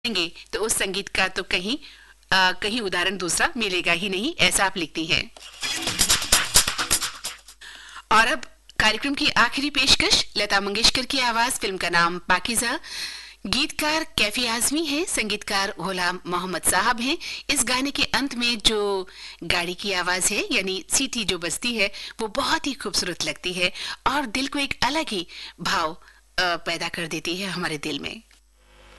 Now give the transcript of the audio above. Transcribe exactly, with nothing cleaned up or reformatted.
देंगे तो उस संगीत का तो कहीं आ, कहीं उदाहरण दूसरा मिलेगा ही नहीं, ऐसा आप लिखती हैं। और अब कार्यक्रम की आखिरी पेशकश, लता मंगेशकर की आवाज, फिल्म का नाम पाकीज़ा। गीतकार कैफी आजमी है, संगीतकार गुलाम मोहम्मद साहब हैं। इस गाने के अंत में जो गाड़ी की आवाज है यानी सीटी जो बजती है वो बहुत ही खूबसूरत लगती है और दिल को एक अलग ही भाव आ, पैदा कर देती है हमारे दिल में।